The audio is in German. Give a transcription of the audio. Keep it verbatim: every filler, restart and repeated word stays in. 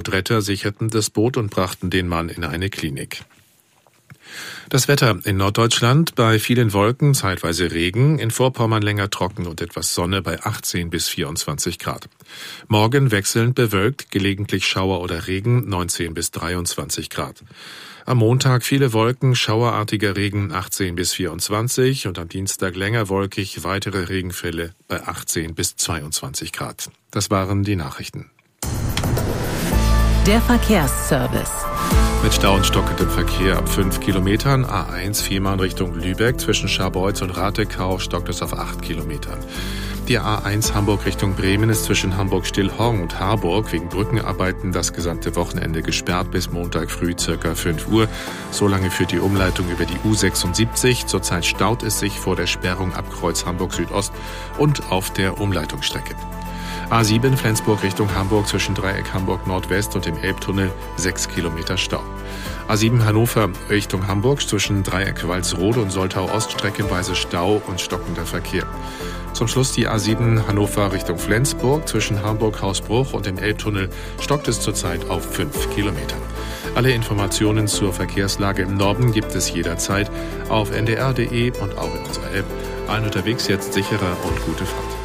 Rettungsretter sicherten das Boot und brachten den Mann in eine Klinik. Das Wetter in Norddeutschland: bei vielen Wolken, zeitweise Regen, in Vorpommern länger trocken und etwas Sonne bei achtzehn bis vierundzwanzig Grad. Morgen wechselnd bewölkt, gelegentlich Schauer oder Regen, neunzehn bis dreiundzwanzig Grad. Am Montag viele Wolken, schauerartiger Regen, achtzehn bis vierundzwanzig, und am Dienstag länger wolkig, weitere Regenfälle bei achtzehn bis zweiundzwanzig Grad. Das waren die Nachrichten. Der Verkehrsservice. Mit Stau und stockendem Verkehr ab fünf Kilometern, A eins Fehmarn Richtung Lübeck, zwischen Scharbeutz und Ratekau stockt es auf acht Kilometern. Die A eins Hamburg Richtung Bremen ist zwischen Hamburg-Stillhorn und Harburg wegen Brückenarbeiten das gesamte Wochenende gesperrt bis Montag früh circa fünf Uhr. Solange führt die Umleitung über die U sechsundsiebzig. Zurzeit staut es sich vor der Sperrung ab Kreuz Hamburg Südost und auf der Umleitungsstrecke. A sieben Flensburg Richtung Hamburg zwischen Dreieck Hamburg Nordwest und dem Elbtunnel sechs Kilometer Stau. A sieben Hannover Richtung Hamburg zwischen Dreieck Walsrode und Soltau Ost streckenweise Stau und stockender Verkehr. Zum Schluss die A sieben Hannover Richtung Flensburg zwischen Hamburg-Hausbruch und dem Elbtunnel stockt es zurzeit auf fünf Kilometer. Alle Informationen zur Verkehrslage im Norden gibt es jederzeit auf n d r punkt d e und auch in unserer App. Allen unterwegs jetzt sicherer und gute Fahrt.